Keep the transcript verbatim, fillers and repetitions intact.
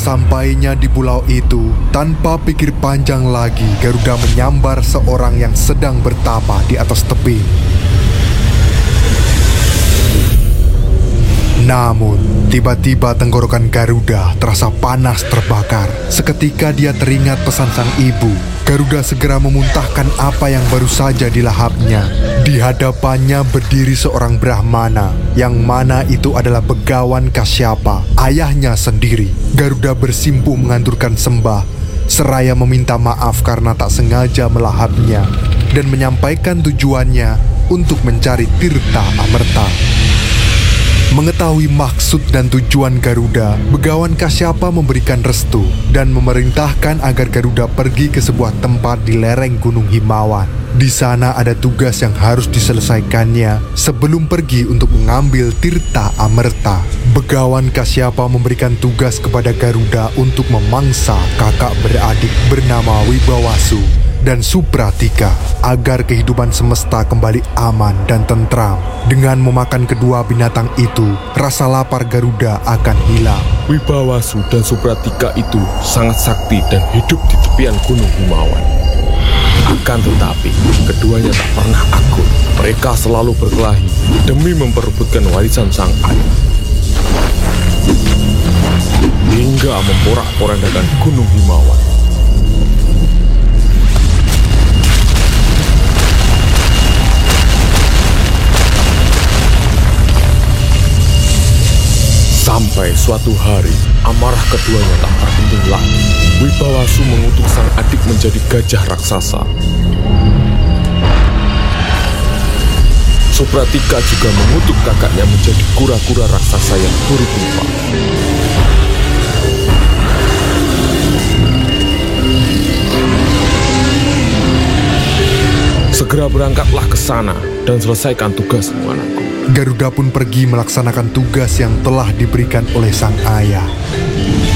Sesampainya di pulau itu, tanpa pikir panjang lagi, Garuda menyambar seorang yang sedang bertapa di atas tebing. Namun, tiba-tiba tenggorokan Garuda terasa panas terbakar. Seketika dia teringat pesan sang ibu. Garuda segera memuntahkan apa yang baru saja dilahapnya. Di hadapannya berdiri seorang Brahmana, yang mana itu adalah Begawan Kasyapa, ayahnya sendiri. Garuda bersimpuh menganturkan sembah, seraya meminta maaf karena tak sengaja melahapnya, dan menyampaikan tujuannya untuk mencari Tirta Amerta. Mengetahui maksud dan tujuan Garuda, Begawan Kasyapa memberikan restu dan memerintahkan agar Garuda pergi ke sebuah tempat di lereng Gunung Himawan. Di sana ada tugas yang harus diselesaikannya sebelum pergi untuk mengambil Tirta Amerta. Begawan Kasyapa memberikan tugas kepada Garuda untuk memangsa kakak beradik bernama Wibawasu dan Supratika agar kehidupan semesta kembali aman dan tentram. Dengan memakan kedua binatang itu, rasa lapar Garuda akan hilang. Wibawasu dan Supratika itu sangat sakti dan hidup di tepian Gunung Himawan. Akan tetapi, keduanya tak pernah akur. Mereka selalu berkelahi demi memperebutkan warisan sang ayah, hingga memporak-porandakan Gunung Himawan. Sampai suatu hari, amarah keduanya tak terbendung lagi. Wibawasu mengutuk sang adik menjadi gajah raksasa. Supratika juga mengutuk kakaknya menjadi kura-kura raksasa yang buruk rupa. Segera berangkatlah ke sana dan selesaikan tugasmu, anakku. Garuda pun pergi melaksanakan tugas yang telah diberikan oleh sang ayah.